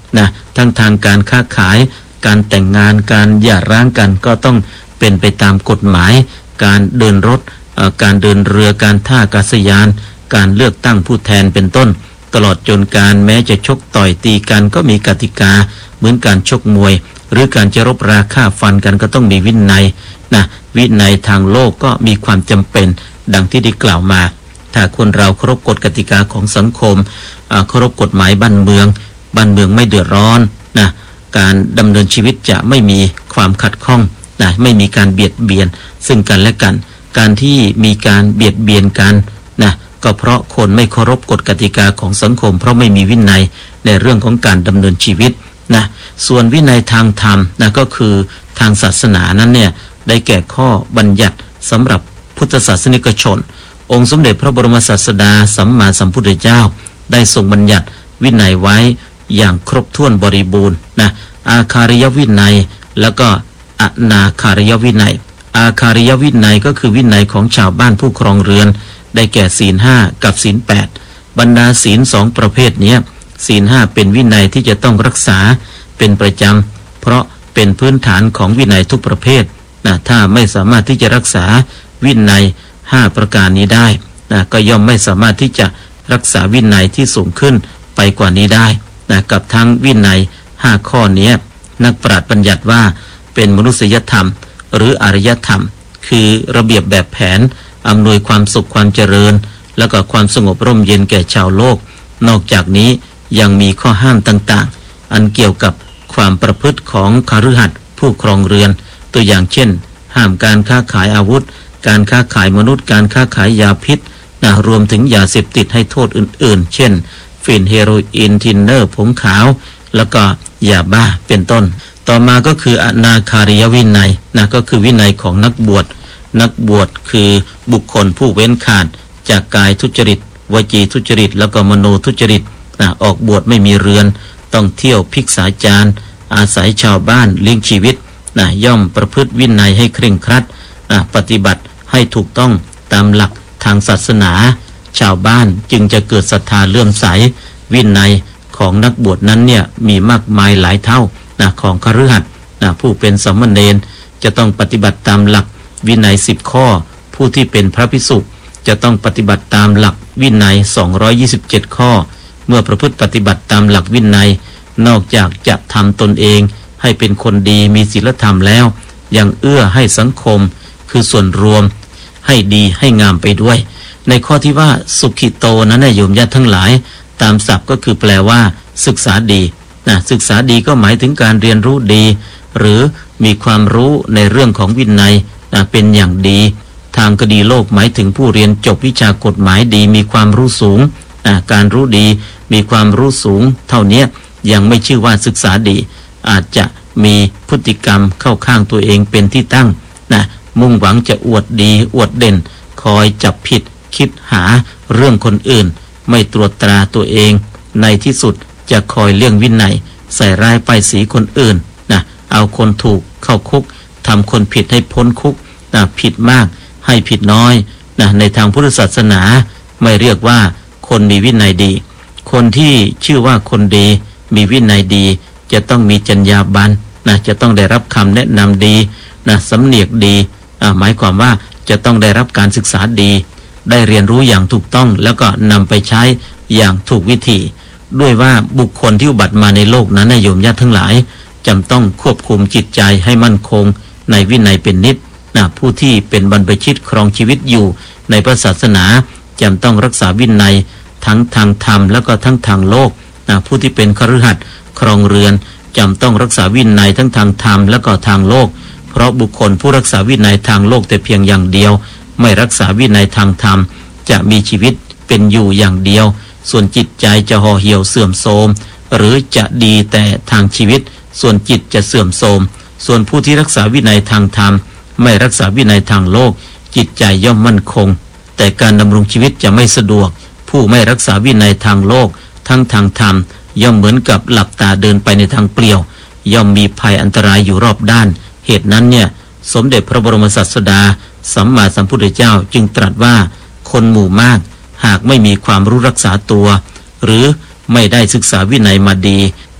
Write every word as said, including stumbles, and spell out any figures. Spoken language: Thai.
นะทั้งทางการค้าขายการแต่งงานการหย่าร้างกันก็ต้องเป็นไปตามกฎหมายการเดินรถการเดินเรือการท่าอากาศยานการเลือกตั้งผู้แทนเป็นต้นตลอดจนการแม้จะชกต่อยตีกันก็มีกติกาเหมือนการชกมวยหรือการจะรบราฆ่าฟันกันก็ต้องมีวินัยนะวินัยทางโลกก็มีความจำเป็นดังที่ได้กล่าวมาถ้าคนเราเคารพกฎกติกาของสังคมเคารพกฎหมายบ้านเมืองบ้านเมืองไม่เดือดร้อนนะการดำเนินชีวิตจะไม่มีความขัดข้องนะไม่มีการเบียดเบียนซึ่งกันและกันการที่มีการเบียดเบียนกันนะก็เพราะคนไม่เคารพกฎกติกาของสังคมเพราะไม่มีวินัยในเรื่องของการดำเนินชีวิตนะส่วนวินัยทางธรรมนะก็คือทางศาสนานั้นเนี่ยได้แก่ข้อบัญญัติสำหรับพุทธศาสนิกชนองค์สมเด็จพระบรมศาสดาสัมมาสัมพุทธเจ้าได้ทรงบัญญัติวินัยไว้อย่างครบถ้วนบริบูรณ์นะอาคาริยวินัยแล้วก็อนาคาริยวินัยอาคาริยวินัยก็คือวินัยของชาวบ้านผู้ครองเรือนได้แก่ศีลห้ากับศีลแปดบรรดาศีลสองประเภทนี้ศีลห้าเป็นวินัยที่จะต้องรักษาเป็นประจำเพราะเป็นพื้นฐานของวินัยทุกประเภทนะถ้าไม่สามารถที่จะรักษาวินัยห้าประการนี้ได้นะก็ย่อมไม่สามารถที่จะรักษาวินัยที่สูงขึ้นไปกว่านี้ได้นะกับทั้งวินัยห้าข้อนี้นักปราชญ์บัญญัติว่าเป็นมนุษยธรรมหรืออารยธรรมคือระเบียบแบบแผนอำนวยความสุขความเจริญแล้วก็ความสงบร่มเย็นแก่ชาวโลกนอกจากนี้ยังมีข้อห้ามต่างๆอันเกี่ยวกับความประพฤติของคฤหัสถ์ผู้ครองเรือนตัวอย่างเช่นห้ามการค้าขายอาวุธการค้าขายมนุษย์การค้าขายยาพิษนะรวมถึงยาเสพติดให้โทษอื่นๆเช่นฝิ่นเฮโรอีนทินเนอร์ผงขาวแล้วก็ยาบ้าเป็นต้นต่อมาก็คืออนาคาริยวินัยนะก็คือวินัยของนักบวชนักบวชคือบุคคลผู้เว้นขาดจากกายทุจริตวจีทุจริตแล้วก็มโนทุจริตนะออกบวชไม่มีเรือนต้องเที่ยวภิกษาจารอาศัยชาวบ้านเลี้ยงชีวิตนะย่อมประพฤติวินัยให้เคร่งครัดนะปฏิบัติให้ถูกต้องตามหลักทางศาสนาชาวบ้านจึงจะเกิดศรัทธาเลื่อมใสวินัยของนักบวชนั้นเนี่ยมีมากมายหลายเท่านะของคฤหัสถ์นะผู้เป็นสามเณรจะต้องปฏิบัติตามหลักวินัยสิบข้อผู้ที่เป็นพระภิกษุจะต้องปฏิบัติตามหลักวินัยสองร้อยยี่สิบเจ็ดข้อเมื่อประพฤติปฏิบัติตามหลักวินัยนอกจากจะทำตนเองให้เป็นคนดีมีศีลธรรมแล้วยังเอื้อให้สังคมคือส่วนรวมให้ดีให้งามไปด้วยในข้อที่ว่าสุขิโตนั้นนะโยมญาติทั้งหลายตามศัพท์ก็คือแปลว่าศึกษาดีนะศึกษาดีก็หมายถึงการเรียนรู้ดีหรือมีความรู้ในเรื่องของวินัยนะเป็นอย่างดีทางคดีโลกหมายถึงผู้เรียนจบวิชากฎหมายดีมีความรู้สูงนะการรู้ดีมีความรู้สูงเท่านี้ยังไม่ชื่อว่าศึกษาดีอาจจะมีพฤติกรรมเข้าข้างตัวเองเป็นที่ตั้งนะมุ่งหวังจะอวดดีอวดเด่นคอยจับผิดคิดหาเรื่องคนอื่นไม่ตรวจตราตัวเองในที่สุดจะคอยเลี่ยงวินัยใส่ร้ายป้ายสีคนอื่นนะเอาคนถูกเข้าคุกทำคนผิดให้พ้นคุกนะผิดมากให้ผิดน้อยนะในทางพุทธศาสนาไม่เรียกว่าคนมีวินัยดีคนที่ชื่อว่าคนดีมีวินัยดีจะต้องมีจรรยาบรรณนะจะต้องได้รับคำแนะนำดีนะสำเนียกดีอ่าหมายความว่าจะต้องได้รับการศึกษาดีได้เรียนรู้อย่างถูกต้องแล้วก็นำไปใช้อย่างถูกวิธีด้วยว่าบุคคลที่อุบัติมาในโลกนั้นนะโยมญาติทั้งหลายจำต้องควบคุมจิตใจให้มั่นคงในวินัยเป็นนิจนะผู้ที่เป็นบรรพชิตครองชีวิตอยู่ในพระศาสนาจำต้องรักษาวินัยทั้งทางธรรมแล้วก็ทั้งทางโลกนะผู้ที่เป็นคฤหัสถ์ครองเรือนจำต้องรักษาวินัยทั้งทางธรรมแล้วก็ทางโลกเพราะบุคคลผู้รักษาวินัยทางโลกแต่เพียงอย่างเดียวไม่รักษาวินัยทางธรรมจะมีชีวิตเป็นอยู่อย่างเดียวส่วนจิตใจจะห่อเหี่ยวเสื่อมโทรมหรือจะดีแต่ทางชีวิตส่วนจิตจะเสื่อมโทรมส่วนผู้ที่รักษาวินัยทางธรรมไม่รักษาวินัยทางโลกจิตใจย่อมมั่นคงแต่การดำรงชีวิตจะไม่สะดวกผู้ไม่รักษาวินัยทางโลกทั้งทางธรรมย่อมเหมือนกับหลับตาเดินไปในทางเปลี่ยวย่อมมีภัยอันตรายอยู่รอบด้านเหตุนั้นเนี่ยสมเด็จพระบรมศาสดาสัมมาสัมพุทธเจ้าจึงตรัสว่าคนหมู่มากหากไม่มีความรู้รักษาตัวหรือไม่ได้ศึกษาวินัยมาดี